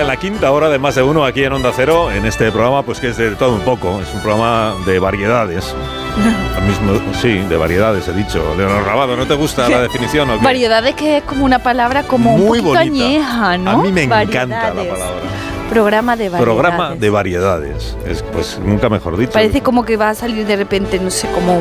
en la quinta hora de Más de Uno aquí en Onda Cero, en este programa, pues que es de todo un poco. Es un programa de variedades. Sí, de variedades, he dicho. Leonor Rabado, ¿no te gusta la definición o qué? Variedades, que es como una palabra como muy un poquito bonita. añeja, ¿no? A mí me encanta Variedades. la palabra. Programa de variedades. Programa de variedades. Pues nunca mejor dicho. Parece como que va a salir de repente, no sé, como